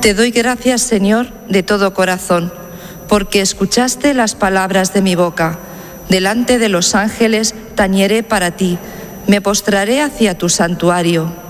Te doy gracias, Señor, de todo corazón, porque escuchaste las palabras de mi boca. Delante de los ángeles tañeré para ti, me postraré hacia tu santuario.